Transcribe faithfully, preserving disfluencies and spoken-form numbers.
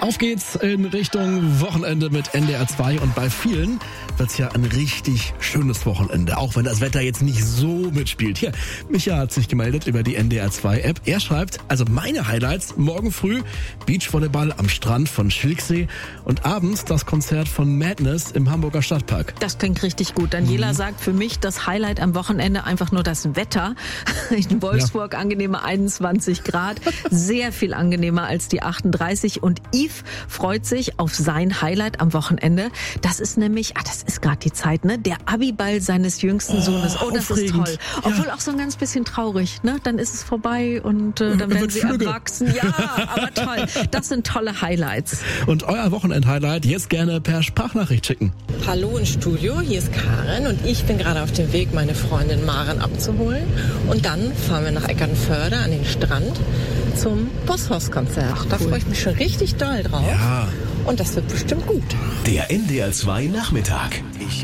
Auf geht's in Richtung Wochenende mit N D R zwei und bei vielen wird's ja ein richtig schönes Wochenende, auch wenn das Wetter jetzt nicht so mitspielt. Hier, Micha hat sich gemeldet über die N D R zwei App. Er schreibt, also meine Highlights, morgen früh Beachvolleyball am Strand von Schilksee und abends das Konzert von Madness im Hamburger Stadtpark. Das klingt richtig gut. Daniela mhm. sagt für mich das Highlight am Wochenende einfach nur das Wetter. In Wolfsburg ja. angenehme einundzwanzig Grad, sehr viel angenehmer als die achtunddreißig und Yves freut sich auf sein Highlight am Wochenende. Das ist nämlich, ah, das ist gerade die Zeit, ne? Der Abiball seines jüngsten oh, Sohnes. Oh, das aufregend. Ist toll. Obwohl ja. auch so ein ganz bisschen traurig, ne? Dann ist es vorbei und äh, dann werden sie Flügge. erwachsen. Ja, aber toll. Das sind tolle Highlights. Und euer Wochenend-Highlight jetzt gerne per Sprachnachricht schicken. Hallo im Studio, hier ist Karen und ich bin gerade auf dem Weg, meine Freundin Maren abzuholen. Und dann fahren wir nach Eckernförde an den Strand zum Bosshaus-Konzert. Da cool. freue ich mich schon richtig doll drauf. Ja. Und das wird bestimmt gut. Der N D R zwei Nachmittag. Ich